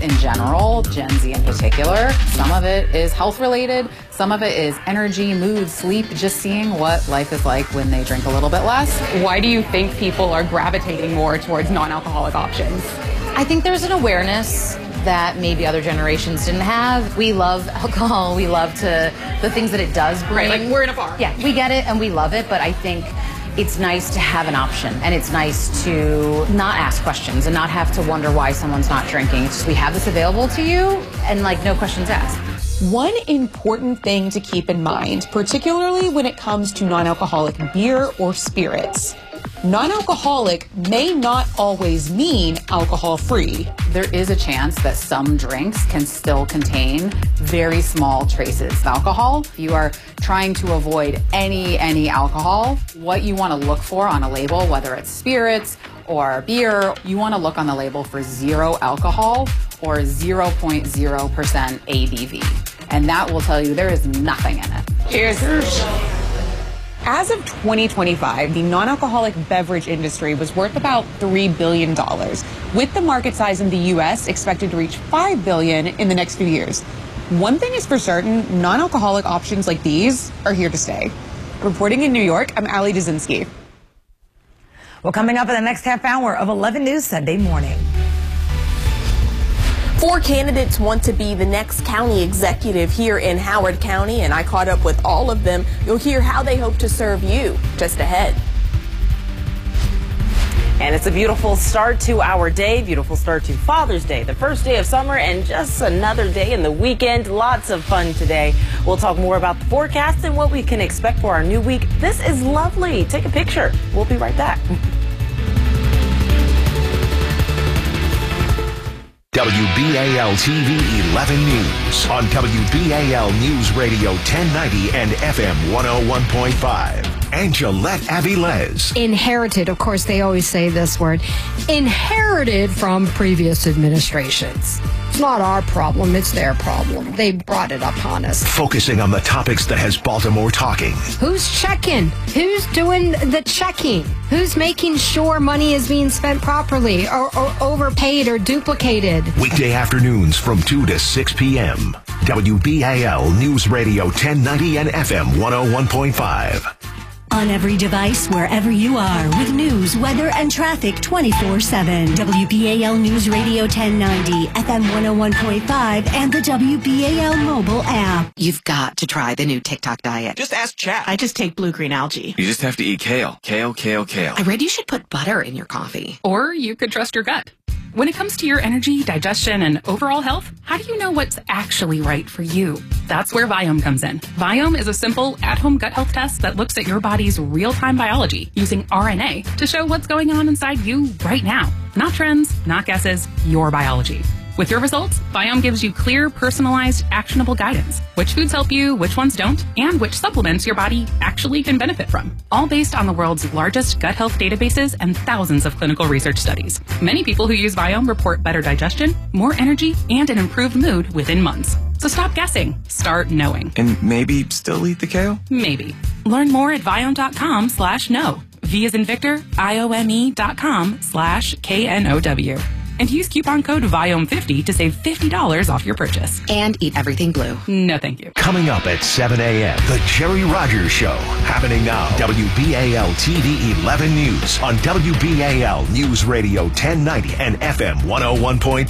in general, Gen Z in particular. Some of it is health related, some of it is energy, mood, sleep, just seeing what life is like when they drink a little bit less. Why do you think people are gravitating more towards non-alcoholic options? I think there's an awareness that maybe other generations didn't have. We love alcohol. We love the things that it does bring. Right, like we're in a bar. Yeah, we get it and we love it, but I think it's nice to have an option, and it's nice to not ask questions and not have to wonder why someone's not drinking. It's just we have this available to you and like no questions asked. One important thing to keep in mind, particularly when it comes to non-alcoholic beer or spirits, non-alcoholic may not always mean alcohol-free. There is a chance that some drinks can still contain very small traces of alcohol. If you are trying to avoid any alcohol, what you want to look for on a label, whether it's spirits or beer, you want to look on the label for 0 alcohol or 0.0% ABV. And that will tell you there is nothing in it. Cheers. As of 2025, the non-alcoholic beverage industry was worth about $3 billion, with the market size in the U.S. expected to reach $5 billion in the next few years. One thing is for certain, non-alcoholic options like these are here to stay. Reporting in New York, I'm Ali Dzinski. Well, coming up in the next half hour of 11 News Sunday morning. 4 candidates want to be the next county executive here in Howard County, and I caught up with all of them. You'll hear how they hope to serve you just ahead. And it's a beautiful start to our day, beautiful start to Father's Day, the first day of summer and just another day in the weekend. Lots of fun today. We'll talk more about the forecast and what we can expect for our new week. This is lovely. Take a picture. We'll be right back. WBAL TV 11 News on WBAL News Radio 1090 and FM 101.5. Angelette Avilés. Inherited, of course, they always say this word, inherited from previous administrations. It's not our problem, it's their problem. They brought it upon us. Focusing on the topics that has Baltimore talking. Who's checking? Who's doing the checking? Who's making sure money is being spent properly or overpaid or duplicated? Weekday afternoons from 2 to 6 p.m. WBAL News Radio 1090 and FM 101.5. On every device, wherever you are, with news, weather, and traffic 24/7. WBAL News Radio 1090, FM 101.5, and the WBAL mobile app. You've got to try the new TikTok diet. Just ask chat. I just take blue-green algae. You just have to eat kale. Kale, kale, kale. I read you should put butter in your coffee. Or you could trust your gut. When it comes to your energy, digestion, and overall health, how do you know what's actually right for you? That's where Viome comes in. Viome is a simple, at-home gut health test that looks at your body's real-time biology using RNA to show what's going on inside you right now. Not trends, not guesses, your biology. With your results, Viome gives you clear, personalized, actionable guidance. Which foods help you, which ones don't, and which supplements your body actually can benefit from. All based on the world's largest gut health databases and thousands of clinical research studies. Many people who use Viome report better digestion, more energy, and an improved mood within months. So stop guessing. Start knowing. And maybe still eat the kale? Maybe. Learn more at Viome.com/know. V as in Victor, IOME.com/KNOW. And use coupon code VIOME50 to save $50 off your purchase. And eat everything blue. No, thank you. Coming up at 7 a.m., The Jerry Rogers Show. Happening now. WBAL TV 11 News on WBAL News Radio 1090 and FM 101.5.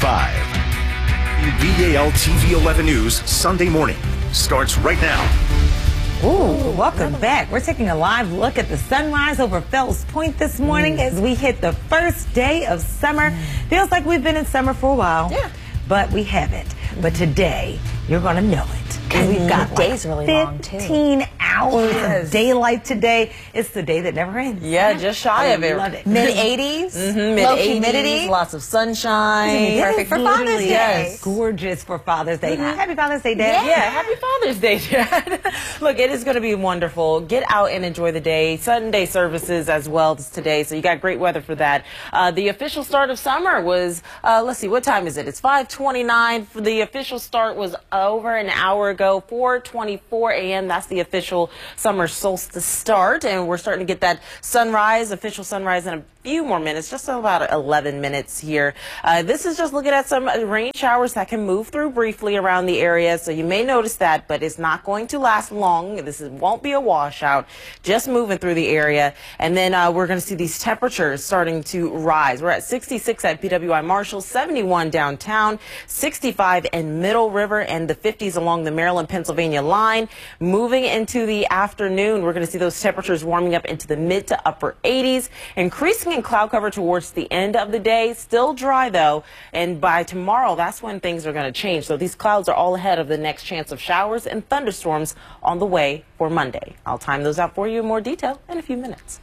WBAL TV 11 News Sunday morning starts right now. Ooh, welcome back. We're taking a live look at the sunrise over Fells Point this morning as we hit the first day of summer. Feels like we've been in summer for a while, but we haven't. But today, you're going to know it. And we've got the day's really long, too. 15 hours of daylight today. It's the day that never ends. Yeah, just shy of it. Love it. Mid-80s, low humidity, lots of sunshine. Perfect for Father's Day. Yes. Gorgeous for Father's Day. Happy Father's Day, Dad. Yeah, happy Father's Day, Dad. Look, it is going to be wonderful. Get out and enjoy the day. Sunday services as well as today, so you got great weather for that. The official start of summer was, let's see, what time is it? It's 5:29. The official start was over an hour ago, 4:24 a.m. That's the official summer solstice start, and we're starting to get that sunrise, official sunrise in few more minutes, just about 11 minutes here. This is just looking at some rain showers that can move through briefly around the area, so you may notice that, but it's not going to last long. Won't be a washout, just moving through the area. And then we're going to see these temperatures starting to rise. We're at 66 at PWI Marshall, 71 downtown, 65 in Middle River, and the 50s along the Maryland-Pennsylvania line. Moving into the afternoon, we're going to see those temperatures warming up into the mid to upper 80s, increasing in cloud cover towards the end of the day. Still dry though, and by tomorrow that's when things are going to change. So these clouds are all ahead of the next chance of showers and thunderstorms on the way for Monday. I'll time those out for you in more detail in a few minutes.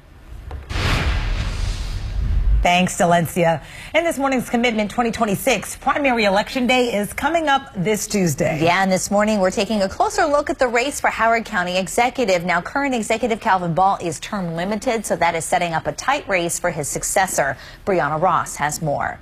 Thanks, Delencia. And this morning's Commitment 2026 primary election day is coming up this Tuesday. Yeah, and this morning we're taking a closer look at the race for Howard County Executive. Now, current Executive Calvin Ball is term limited, so that is setting up a tight race for his successor. Brianna Ross has more.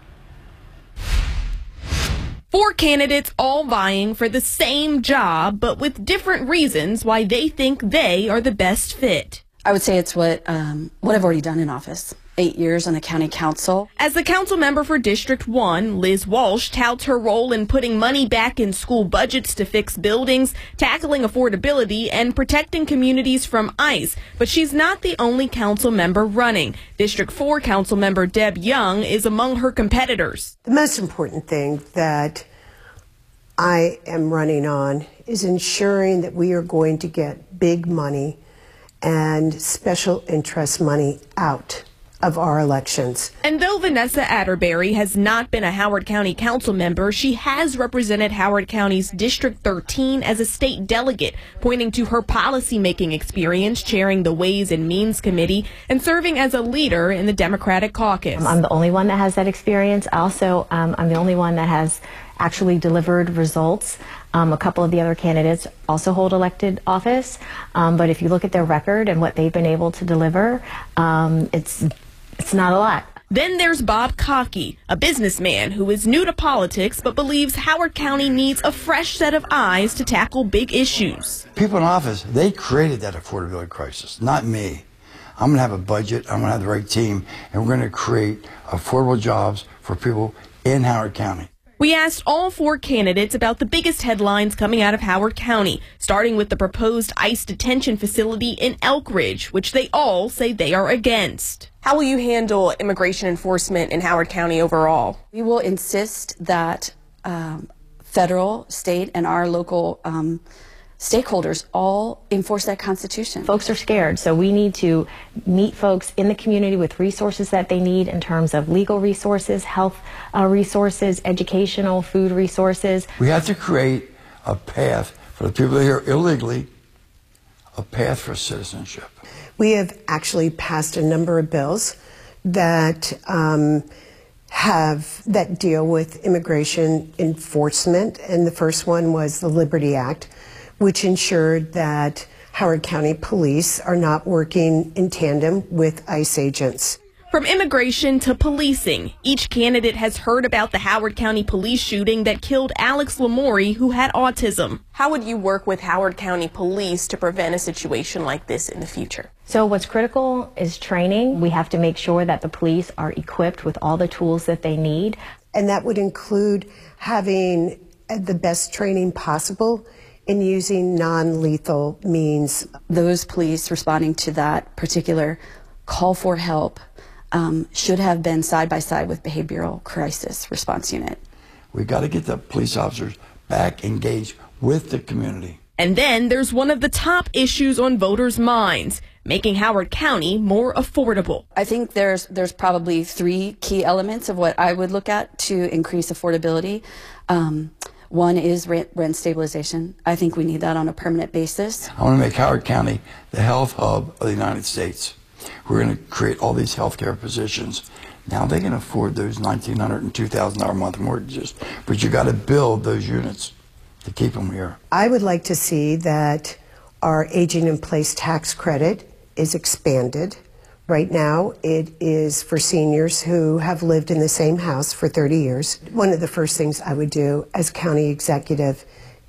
4 candidates all vying for the same job, but with different reasons why they think they are the best fit. I would say it's what I've already done in office. 8 years on the county council. As the council member for District 1, Liz Walsh touts her role in putting money back in school budgets to fix buildings, tackling affordability, and protecting communities from ICE. But she's not the only council member running. District 4 council member Deb Young is among her competitors. The most important thing that I am running on is ensuring that we are going to get big money and special interest money out of our elections. And though Vanessa Atterbury has not been a Howard County council member, she has represented Howard County's District 13 as a state delegate, pointing to her policymaking experience chairing the Ways and Means Committee and serving as a leader in the Democratic caucus. I'm the only one that has that experience. Also, I'm the only one that has actually delivered results. A couple of the other candidates also hold elected office, but if you look at their record and what they've been able to deliver, it's not a lot. Then there's Bob Cockey, a businessman who is new to politics but believes Howard County needs a fresh set of eyes to tackle big issues. People in office, they created that affordability crisis, not me. I'm going to have a budget, I'm going to have the right team, and we're going to create affordable jobs for people in Howard County. We asked all 4 candidates about the biggest headlines coming out of Howard County, starting with the proposed ICE detention facility in Elk Ridge, which they all say they are against. How will you handle immigration enforcement in Howard County overall? We will insist that federal, state, and our local stakeholders all enforce that Constitution. Folks are scared, so we need to meet folks in the community with resources that they need in terms of legal resources, health resources, educational, food resources. We have to create a path for the people here illegally, a path for citizenship. We have actually passed a number of bills that that deal with immigration enforcement, and the first one was the Liberty Act, which ensured that Howard County Police are not working in tandem with ICE agents. From immigration to policing, each candidate has heard about the Howard County police shooting that killed Alex Lamori, who had autism. How would you work with Howard County Police to prevent a situation like this in the future? So what's critical is training. We have to make sure that the police are equipped with all the tools that they need. And that would include having the best training possible in using non-lethal means. Those police responding to that particular call for help should have been side by side with Behavioral Crisis Response Unit. We've got to get the police officers back engaged with the community. And then there's one of the top issues on voters' minds, making Howard County more affordable. I think there's probably 3 key elements of what I would look at to increase affordability. One is rent stabilization. I think we need that on a permanent basis. I want to make Howard County the health hub of the United States. We're going to create all these healthcare positions. Now they can afford those $1,900 and $2,000 a month mortgages, but you got to build those units to keep them here. I would like to see that our aging in place tax credit is expanded. Right now, it is for seniors who have lived in the same house for 30 years. One of the first things I would do as county executive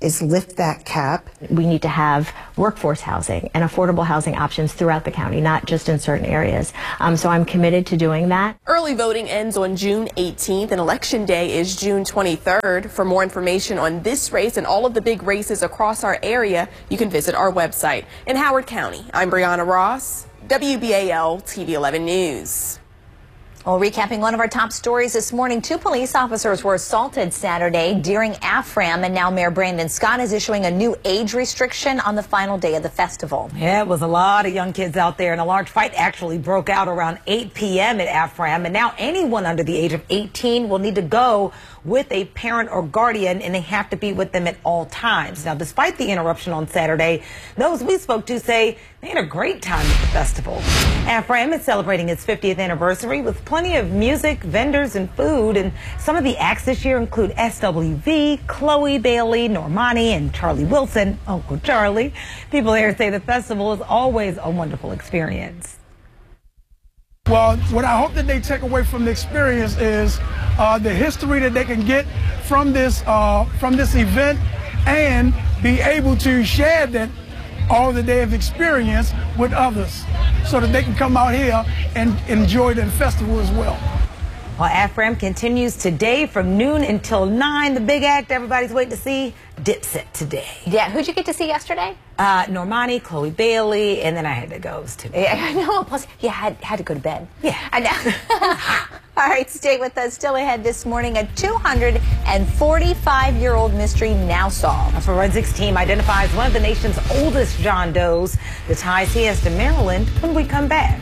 is lift that cap. We need to have workforce housing and affordable housing options throughout the county, not just in certain areas. So I'm committed to doing that. Early voting ends on June 18th and Election Day is June 23rd. For more information on this race and all of the big races across our area, you can visit our website. In Howard County, I'm Brianna Ross, WBAL TV 11 News. Well, recapping one of our top stories this morning, 2 police officers were assaulted Saturday during AFRAM, and now Mayor Brandon Scott is issuing a new age restriction on the final day of the festival. Yeah, it was a lot of young kids out there, and a large fight actually broke out around 8 p.m. at AFRAM, and now anyone under the age of 18 will need to go with a parent or guardian, and they have to be with them at all times. Now, despite the interruption on Saturday, those we spoke to say they had a great time at the festival. AFRAM is celebrating its 50th anniversary with plenty of music, vendors, and food, and some of the acts this year include SWV, Chloe Bailey, Normani, and Charlie Wilson, Uncle Charlie. People there say the festival is always a wonderful experience. Well, what I hope that they take away from the experience is the history that they can get from this event, and be able to share that all that they have experienced with others, so that they can come out here and enjoy the festival as well. Well, AFRAM continues today from noon until 9. The big act everybody's waiting to see, Dipset today. Yeah, who'd you get to see yesterday? Normani, Chloe Bailey, and then I had to go too. Yeah, I know. Plus, you had to go to bed. Yeah. I know. All right, stay with us. Still ahead this morning, a 245-year-old mystery now solved. A forensics team identifies one of the nation's oldest John Does. The ties he has to Maryland when we come back.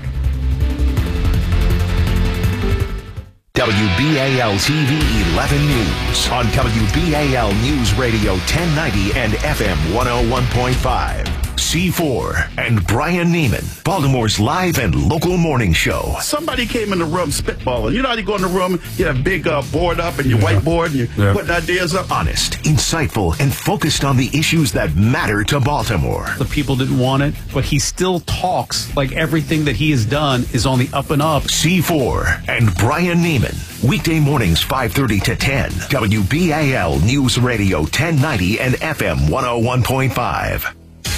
WBAL TV 11 News on WBAL News Radio 1090 and FM 101.5. C4 and Brian Neiman, Baltimore's live and local morning show. Somebody came in the room spitballing. You know how you go in the room, you have a big board up and your whiteboard, and you're putting ideas up? Honest, insightful, and focused on the issues that matter to Baltimore. The people didn't want it, but he still talks like everything that he has done is on the up and up. C4 and Brian Neiman, weekday mornings 5:30 to 10. WBAL News Radio 1090 and FM 101.5.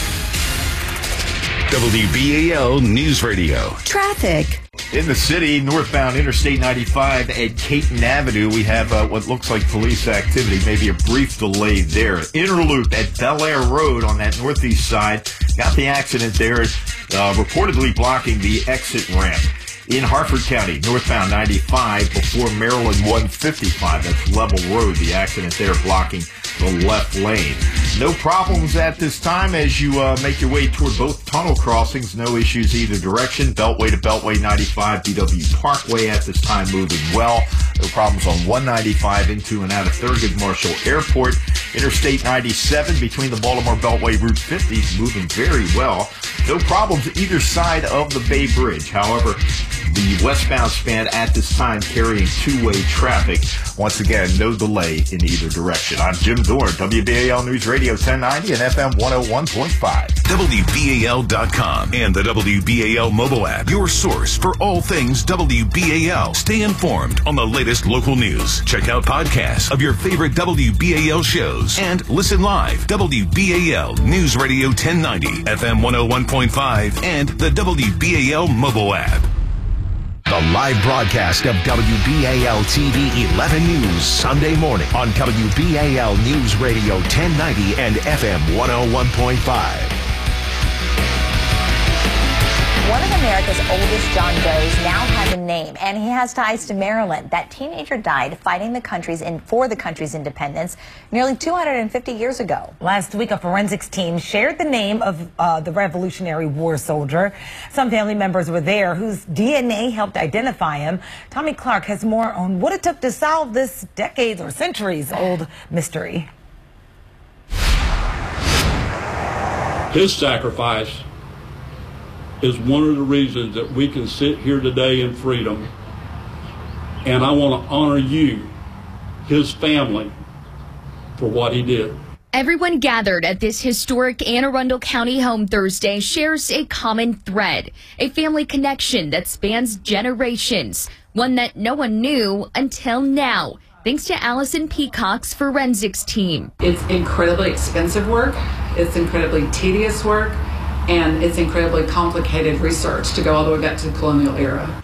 WBAL News Radio. Traffic. In the city, northbound Interstate 95 at Caton Avenue, we have what looks like police activity, maybe a brief delay there. Interloop at Bel Air Road on that northeast side. Got the accident there, reportedly blocking the exit ramp. In Harford County, northbound 95 before Maryland 155. That's Level Road. The accident there blocking the left lane. No problems at this time as you make your way toward both tunnel crossings. No issues either direction. Beltway to Beltway 95, BW Parkway at this time moving well. No problems on 195 into and out of Thurgood Marshall Airport. Interstate 97 between the Baltimore Beltway Route 50 moving very well. No problems either side of the Bay Bridge. However, the westbound span at this time carrying two-way traffic. Once again, no delay in either direction. I'm Jim Dorn, WBAL News Radio 1090 and FM 101.5. WBAL.com and the WBAL mobile app. Your source for all things WBAL. Stay informed on the latest local news. Check out podcasts of your favorite WBAL shows and listen live. WBAL News Radio 1090, FM 101.5, and the WBAL mobile app. The live broadcast of WBAL TV 11 News Sunday morning on WBAL News Radio 1090 and FM 101.5. One of America's oldest John Does now has a name, and he has ties to Maryland. That teenager died fighting for the country's independence nearly 250 years ago. Last week, a forensics team shared the name of the Revolutionary War soldier. Some family members were there whose DNA helped identify him. Tommy Clark has more on what it took to solve this decades or centuries old mystery. His sacrifice is one of the reasons that we can sit here today in freedom. And I want to honor you, his family, for what he did. Everyone gathered at this historic Anne Arundel County home Thursday shares a common thread, a family connection that spans generations, one that no one knew until now. thanks to Allison Peacock's forensics team. It's incredibly expensive work, it's incredibly tedious work, and it's incredibly complicated research to go all the way back to the colonial era.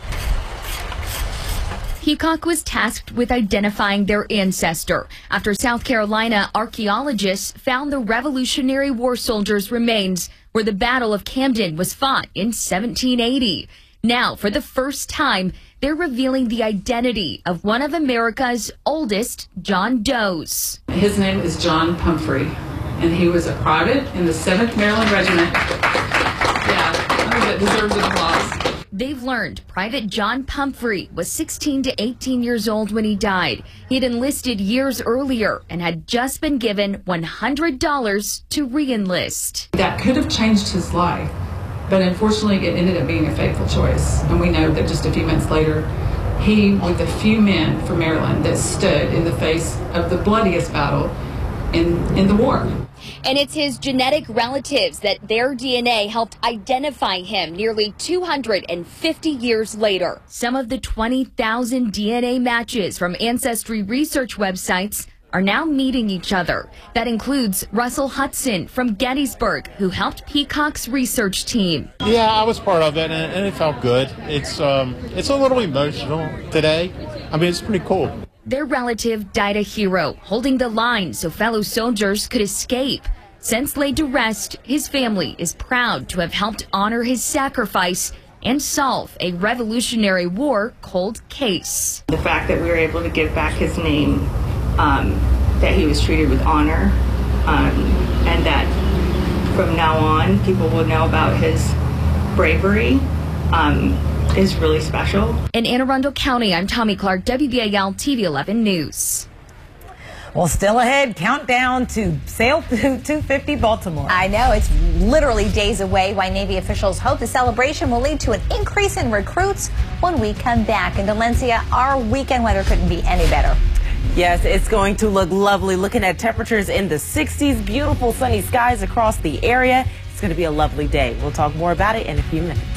Peacock was tasked with identifying their ancestor after South Carolina archaeologists found the Revolutionary War soldiers' remains where the Battle of Camden was fought in 1780. Now, for the first time, they're revealing the identity of one of America's oldest John Does. His name is John Pumphrey, and he was a private in the 7th Maryland Regiment. Yeah, I think that deserves an applause. They've learned Private John Pumphrey was 16 to 18 years old when he died. He'd enlisted years earlier and had just been given $100 to re-enlist. That could have changed his life, but unfortunately it ended up being a fateful choice. And we know that just a few months later, he, with a few men from Maryland that stood in the face of the bloodiest battle in the war. And it's his genetic relatives that their DNA helped identify him nearly 250 years later. Some of the 20,000 DNA matches from ancestry research websites are now meeting each other. That includes Russell Hudson from Gettysburg, who helped Peacock's research team. Yeah, I was part of it, and it felt good. It's a little emotional today. I mean, it's pretty cool. Their relative died a hero, holding the line so fellow soldiers could escape. Since laid to rest, his family is proud to have helped honor his sacrifice and solve a Revolutionary War cold case. The fact that we were able to give back his name, that he was treated with honor, and that from now on people will know about his bravery, is really special. In Anne Arundel County, I'm Tommy Clark, WBAL TV 11 News. Well, still ahead, countdown to Sail 250 Baltimore. I know, it's literally days away. Why Navy officials hope the celebration will lead to an increase in recruits when we come back. And Valencia, our weekend weather couldn't be any better. Yes, it's going to look lovely. Looking at temperatures in the 60s, beautiful sunny skies across the area. It's going to be a lovely day. We'll talk more about it in a few minutes.